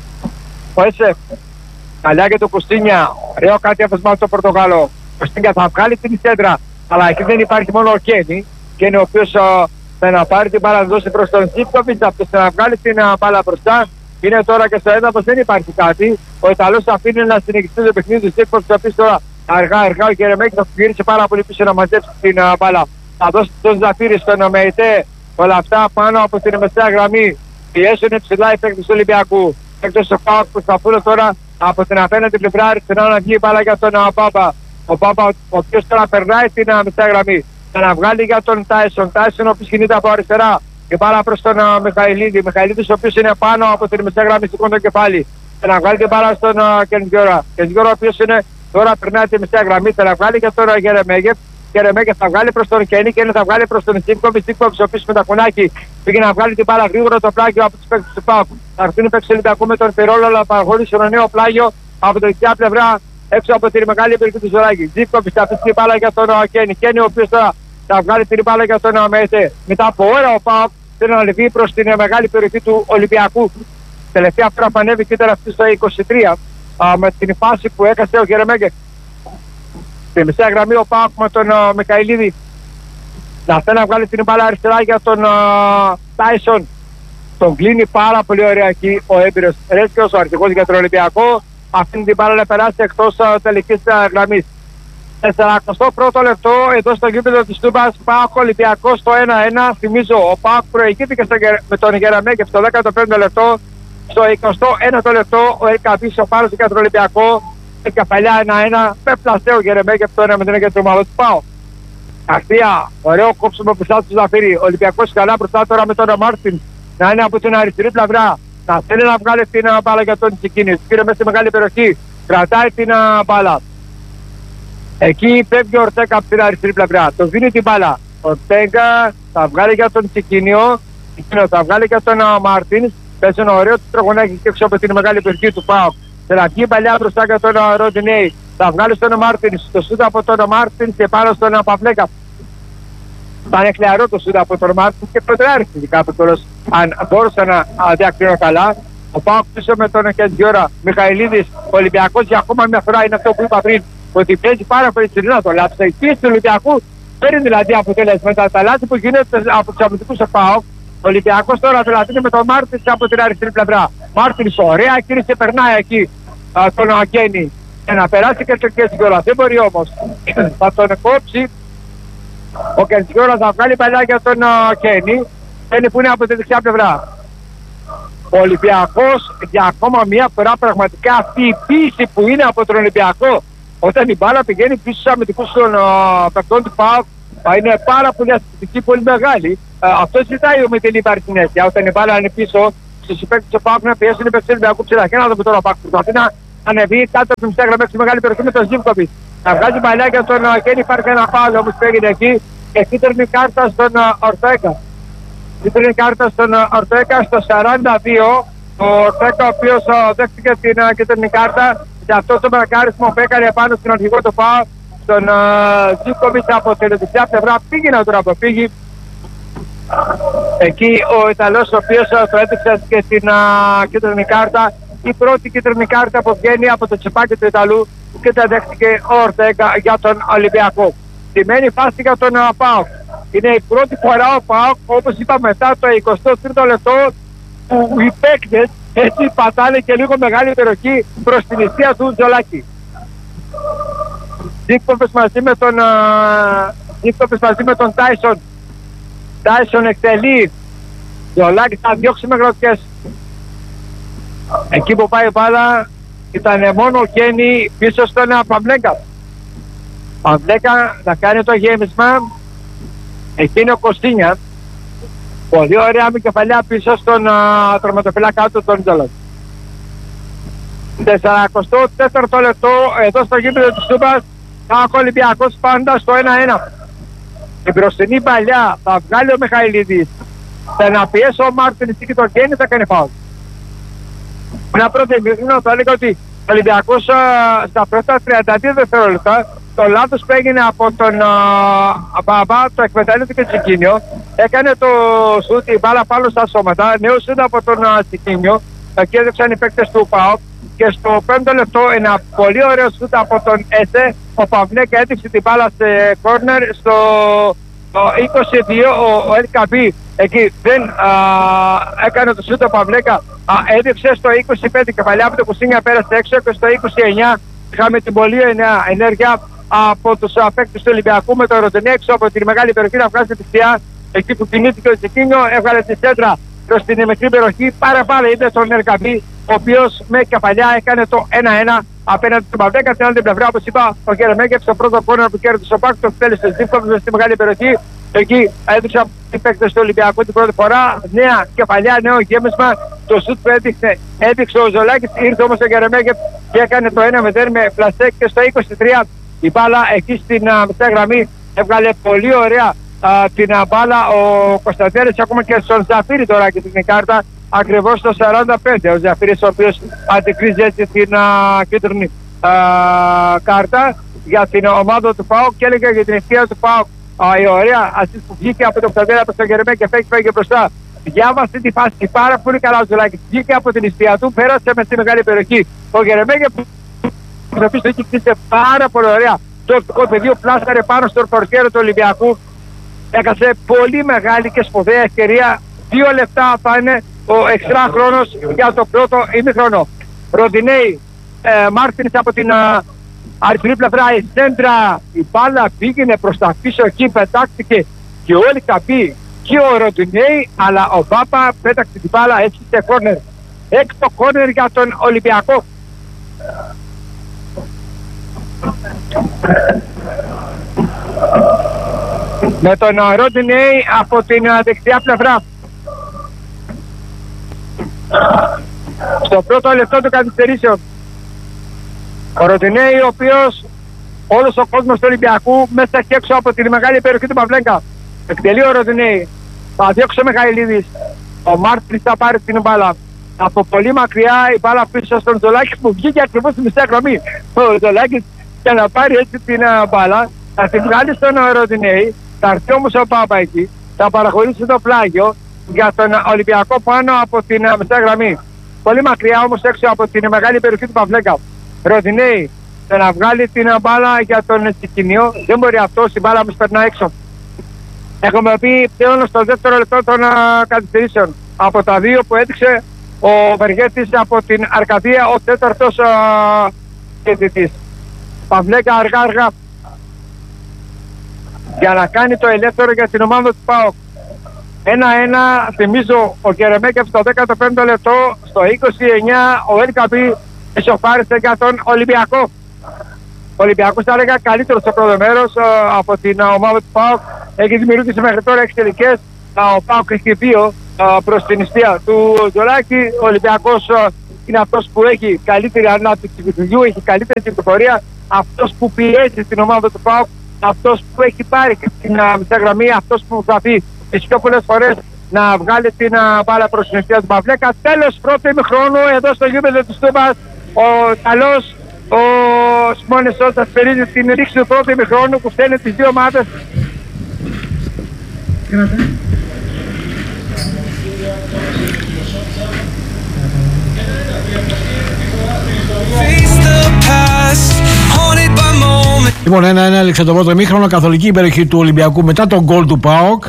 Ο Έσε, καλιά για τον Κωστίνια. Ωραίο κάτι αφασμάτω το Πορτογάλο. Κωστίνια θα βγάλει την σέντρα. Αλλά εκεί δεν υπάρχει μόνο ο Κένι. Κένι ο οποίος ε, θα να πάρει την μπάλα να δώσει προς τον Ζίβκοβιτς, αυτός θα να βγάλει την uh, μπάλα μπροστά. Είναι τώρα και στο έδαφος, δεν υπάρχει κάτι. Ο Ιταλός αφήνει να συνεχιστεί το παιχνίδι του Ζίβκοβιτς, θα πει τώρα αργά αργά ο Γερεμέκης θα γύρισε πάρα πολύ πίσω να μαζέψει την uh, μπάλα. Θα δώσει τον Ζαφύρη στον Μεϊτέ, όλα αυτά πάνω από την μεσαία γραμμή. Πιέσουν ψηλά οι παίκτες του Ολυμπιακού. Παίκτες του ΠΑΟΚ που θα πούνε τώρα από την απέναντι πλευρά αριστερά να βγει η μπάλα για τον uh, Μπάμπα. Ο Μπάμπα, ο οποίος τώρα περνάει την uh, μεσαία γραμμή. Θα να βγάλει για τον Τάισον. Τάισον ο οποίος κινείται από αριστερά και πάρα προς τον uh, Μιχαηλίδη. Μιχαηλίδης ο οποίος είναι πάνω από την μεσαία γραμμή, σηκώνει το κεφάλι. Θα να βγάλει και πάρα στον uh, Κεντζιόρα. Κεντζιόρα ο οποίος είναι τώρα περνάει τη μεσαία γραμμή. Θα να βγάλει για τον uh, Γερεμέγεφ. Γερεμέγεφ θα βγάλει προς τον Κένι. Κένι θα βγάλει προς τον Ζίβκοβιτς. Ζίβκοβιτς ο οποίος με τα κουνάκι πήγε να βγάλει την μπάλα γρήγορα το πλάγιο από τους παίκτες του ΠΑΟΚ. Θα έρθουν οι παίκτες του Ολυμπιακού με τον Πυρόλο, αλλά παραχωρήσουν ένα νέο πλάγιο από την δεξιά πλευρά έξω από την μεγάλη περιοχή του Ζωράκη. Ζίβκοβιτς θα αφήσει την μπάλα για τον uh, Κένι. Κένι ο οποίος τώρα θα βγάλει την μπάλα για τον Αμέτε. Μετά από ώρα ο ΠΑΟΚ θέλει να λεβεί προς την μεγάλη περιοχή του Ολυμπιακού. Τελευταία φορά που ανέβηκε ήταν αυτή στο είκοσι τρία α, με την φάση που έκασε ο Γερεμέγκε. Στη μεσαία γραμμή ο ΠΑΟΚ με τον α, Μιχαηλίδη. Να θέλει να βγάλει την μπάλα αριστερά για τον Τάισον. Τον κλείνει πάρα πολύ ωραία εκεί ο έμπειρος Ρέσκιος, ο αρχηγός για τον Ολυμπιακό. Αφήνει την μπάλα να περάσει εκτός τελικής γραμμής. σαράντα πρώτο λεπτό εδώ στο γήπεδο της Τούμπας, ΠΑΟΚ Ολυμπιακός στο ένα ένα. Θυμίζω, ο ΠΑΟΚ προηγήθηκε με τον Γερεμέγεφ στο δέκατο πέμπτο λεπτό. Στο εικοστό ένατο λεπτό ο Ελκαμπής ο Πάρος για τον Ολυμπιακό. Η κεφαλιά ένα ένα με πλαστέο Γερεμέγεφ το ένα μηδέν για τον ομάδα του ΠΑΟΚ. Αστεία, ωραίο κόψιμο πισά του Ζαφύρη. Ο Ολυμπιακός καλά μπροστά τώρα με τον Μάρτιν να είναι από την αριστερή πλευρά. Να θέλει να βγάλει την μπάλα για τον Τσικίνη. Πήρε μέσα στη μεγάλη περιοχή. Κρατάει την μπάλα. Εκεί φεύγει ο Ορτέγκα από την αριστερή πλευρά. Το δίνει την μπάλα. Ο Ορτέγκα θα βγάλει για τον Τσικίνιο. Θα βγάλει για τον Μάρτιν. Παίζει ένα ωραίο τρογονάκι και έξω από την μεγάλη περιοχή του ΠΑΟΚ. Θεραπεία παλιά μπροστά για τον Ροντινέη. Θα βγάλει στον Μάρτιν. Το σούτ από τον Μάρτιν και πάνω στον Παυλέκα. Θα είναι κλεαρό το σούτ από τον Μάρτιν και προτράρει φυσικά από τέλος. Αν μπορούσα να διακρίνω καλά. Ο ΠΑΟΚ πίσω με τον Κεντζιόρα. Μιχαηλίδης. Ο Ολυμπιακός για ακόμα μια φορά είναι αυτό που είπα πριν. Ότι παίζει πάρα πολύ ψηλά το λάθος. Η πίεση του Ολυμπιακού παίρνει δηλαδή αποτελέσματα. Τα λάθη που γίνεται από τους αμυντικούς του ΠΑΟΚ. Ο Ολυμπιακός τώρα δηλαδή είναι με τον Μάρτιν από την αριστερή πλευρά. Μάρτιν ωραία κίνηση περνάει εκεί α, τον Ακένη. Για να περάσει και το Κεντζιόρα. Δεν μπορεί όμως. Θα τον κόψει. Ο Κεντζιόρα θα βγάλει παλιά για τον Ακένη. Κένη που είναι από τη δεξιά πλευρά. Ο Ολυμπιακός για ακόμα μια φορά πραγματικά αυτή η πίεση που είναι από τον Ολυμπιακό όταν η μπάλα πηγαίνει πίσω στους αμυντικούς των παικτών του ΠΑΟΚ, είναι πάρα πολύ ασυστική, πολύ μεγάλη. Αυτό ζητάει ο Μητελή Παρσινέσια. Όταν η μπάλα είναι πίσω στους συμπαίκτες του ΠΑΟΚ να πιέσουν οι παίκτες του Ολυμπιακού ψηλά. Να δούμε τώρα ο ΠΑΟΚ προσπαθεί να ανεβεί κάτω από τη μισή γραμμή στη μεγάλη περιοχή με τον Ζίβκοβιτς. Να βγάζει παλιά για τον Κένι, υπάρχει ένα φάουλ όμως που έγινε εκεί και κίτρινη κάρτα στον Ορτέκα. Κίτρινη κάρτα στον Ορτέκα στο σαράντα δύο. Ο Ορτέκα, ο οποίος δέχτηκε την κίτρινη κάρτα για αυτό το μακάρισμα που έκανε πάνω στην αρχηγό του ΠΑΟΚ, στον Ζίβκοβιτς από την δεξιά πλευρά. Πήγε να τον αποφύγει. Εκεί ο Ιταλός, ο οποίος το έδειξε και την κίτρινη κάρτα. Η πρώτη κίτρινη κάρτα που βγαίνει από το τσεπάκι του Ιταλού και τα δέχτηκε ο Ορτέγκα για τον Ολυμπιακό. Σημαίνει φάση για τον ΠΑΟΚ. Είναι η πρώτη φορά ο ΠΑΟΚ, όπως είπα, μετά το εικοστό τρίτο λεπτό που οι παίκτες έτσι πατάνε και λίγο μεγάλη περιοχή προς την αιστεία του Τζολάκη. Ζίβκοβιτς μαζί με τον Ζίβκοβιτς μαζί με τον Τάισον. Τάισον εκτελεί. Τζολάκη θα διώξει με γροθιές. Εκεί που πάει η μπάλα ήταν μόνο ο Κένι πίσω στον Παυλέκα. Παυλέκα να κάνει το γέμισμα. Εκεί είναι ο Κωστίνια. Πολύ ωραία με κεφαλιά πίσω στον uh, τροματοφυλάκα του τον Τζολάκη. σαράντα τέταρτο λεπτό εδώ στο γήπεδο της Τούμπας. Ο Ολυμπιακός πάντα στο ένα ένα. Την μπροστινή παλιά θα βγάλει ο Μιχαηλίδης. Θα να πιέσει ο Μάρτινς και τον Κένι, θα κάνει φάουλ. Ένα πρώτο ημίχρονο θα έλεγα ότι ο Ολυμπιακός στα πρώτα τριάντα δύο δευτερόλεπτα το λάθος που έγινε από τον Μπαμπά, το εκμεταλλεύτηκε Τσικίνιο, έκανε το σουτ, η μπάλα πάνω στα σώματα, νέο σουτ από τον Τσικίνιο, εκεί έδειξαν οι παίκτες του ΠΑΟΚ και στο πέμπτο λεπτό ένα πολύ ωραίο σουτ από τον Έσε, ο Παυλέκα έδειξε την μπάλα σε κόρνερ στο είκοσι δύο, ο Ελκαμπή εκεί δεν α, έκανε το σούτο Παυλέκα, α, έδειξε στο είκοσι πέντε κεφαλιά από το Κουσίνια, πέρασε έξω και στο είκοσι εννιά είχαμε την πολύ νέα ενέργεια από τους παίκτες του Ολυμπιακού με το Ροντενέ έξω από τη μεγάλη περιοχή να βγάζει τη θεία, εκεί που κινήθηκε ο Τσικίνιο, έβγαλε τη σέντρα προς την μικρή περιοχή, πάρα πάρα είδε τον Ελκαμπή, ο οποίος με κεφαλιά έκανε το ένα ένα απέναντι στον Παυλέκα. Την άλλη πλευρά, όπως είπα, ο Γερεμέγεφ στο πρώτο κόρνερ που κέρδισε ο ΠΑΟΚ, το εκτέλεσε Ζίβκοβιτς στη μεγάλη περιοχή. Εκεί έδειξαν οι παίκτες του Ολυμπιακού την πρώτη φορά. Νέα κεφαλιά, νέο γέμισμα. Το σουτ που έδειξε, έδειξε ο Ζολάκης. Ήρθε όμως ο Γερεμέγεφ και έκανε το ένα μηδέν με πλασέ. Και στο είκοσι τρία η μπάλα εκεί στην μεσαία γραμμή έβγαλε πολύ ωραία α, την α, μπάλα ο Κωνσταντέλης, ακόμα και στον Ζαφύρη τώρα και την κάρτα. Ακριβώς στο σαράντα πέντε ο Ζαφύρης, ο οποίος αντικρίζει έτσι την α, κίτρινη α, κάρτα για την ομάδα του ΠΑΟΚ και έλεγε για την ευκαιρία του ΠΑΟΚ. Α, η ωραία ασίστ που βγήκε από τον Κωνσταντέλη από τον Γερεμέ και φέγει φέγει μπροστά. Διάβασε τη φάση πάρα πολύ καλά ο Ζολάκης. Βγήκε από την ιστία του, πέρασε με στη μεγάλη περιοχή. Ο Γερεμέ που το έχει κτίσει πάρα πολύ ωραία. Το οπτικό πεδίο πλάσαρε πάνω στο πορτιέρο του Ολυμπιακού. Έκασε πολύ μεγάλη και σπουδαία ευκαιρία. Δύο λεπτά θα είναι ο εξτρά χρόνος για το πρώτο ημίχρονο. Ροντινέη, ε, Μάρτινς από την ε, αριστερή πλευρά, η σέντρα, η μπάλα πήγαινε προς τα πίσω, εκεί πετάχτηκε και όλοι καπεί και ο Ροντινέη, αλλά ο Μπάπα πέταξε την μπάλα έτσι σε κόρνερ. Έκτο κόρνερ για τον Ολυμπιακό. Με τον Ροντινέη από την δεξιά πλευρά. Στο πρώτο λεπτό του καθυστερήσεων. Ο Ροντινέη, ο οποίος όλος ο κόσμος του Ολυμπιακού μέσα και έξω από τη μεγάλη περιοχή του Παυλέκα. Εκτελεί ο Ροντινέη. Θα διώξει ο Μιχαηλίδης. Ο Μάρτινς θα πάρει την μπάλα. Από πολύ μακριά η μπάλα πίσω στον Ζολάκη που βγήκε ακριβώς στη μισή γραμμή. Ο Ζολάκης για να πάρει έτσι την μπάλα θα την βγάλει στον Ροντινέη. Θα έρθει όμως ο Πάπα εκεί. Θα παραχωρήσει το πλάγιο για τον Ολυμπιακό πάνω από την μεσαία γραμμή. Πολύ μακριά όμως έξω από την μεγάλη περιοχή του Παυλέκα. Ροντινέη θα να βγάλει την μπάλα για τον Τσικίνιο. Δεν μπορεί αυτό, η μπάλα μας περνά έξω. Έχουμε πει πλέον στο δεύτερο λεπτό των καθυστερήσεων. Από τα δύο που έδειξε ο Βεργέτης από την Αρκαδία, ο τέταρτος κεντητής. Παυλέκα αργά αργά για να κάνει το ελεύθερο για την ομάδα του ΠΑΟΚ. ένα ένα, θυμίζω ο Γερεμέγεφ στο δέκατο πέμπτο λεπτό, στο είκοσι εννιά ο Ελκαμπή ισοφάρισε για τον Ολυμπιακό. Ο Ολυμπιακός θα έλεγα καλύτερο στο πρώτο μέρος από την ομάδα του ΠΑΟΚ. Έχει δημιουργήσει μέχρι τώρα έξι τελικές. Ο ΠΑΟΚ έχει δύο προς την νηστεία του Τζολάκη. Ο Ολυμπιακός είναι αυτός που έχει καλύτερη ανάπτυξη του παιχνιδιού, έχει καλύτερη κυκλοφορία. Αυτός που πιέζει την ομάδα του ΠΑΟΚ, αυτός που έχει πάρει την μισά γραμμή, αυτός που προσπαθεί τις πιο πολλές φορές να βγάλει την μπάλα προς την νηστεία του Παυλέκα. Τέλος πρώτο ημιχρόνου εδώ στο γήπεδο του Στούμπας. Ο καλός ο Σιμώνες Σόλτας περίζει την ρήξη του πρώτου ημιχρόνου που φταίνει τις δύο ομάδες. Λοιπόν, ένα ένα έλεξε το πρώτο ημίχρονο, καθολική η περιοχή του Ολυμπιακού μετά τον γκολ του ΠΑΟΚ.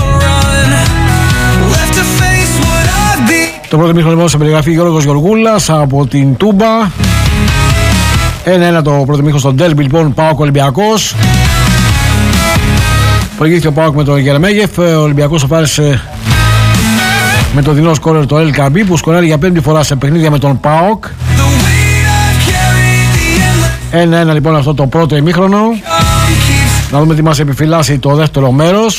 Το πρώτο ημίχρονο λοιπόν σε περιγραφή Γιώργος Γεωργούλας από την Τούμπα. ένα ένα το πρώτο ημίχρονο στο ντέρμπι λοιπόν ΠΑΟΚ Ολυμπιακός. Προηγήθηκε ο ΠΑΟΚ με τον Γερεμέγεφ. Ο Ολυμπιακός σοφάρισε με το δεινό σκόρερ το Ελ Καμπί που σκοράρει για πέμπτη φορά σε παιχνίδια με τον ΠΑΟΚ. ένα ένα λοιπόν αυτό το πρώτο ημίχρονο. Να δούμε τι μας επιφυλάσσει το δεύτερο μέρος.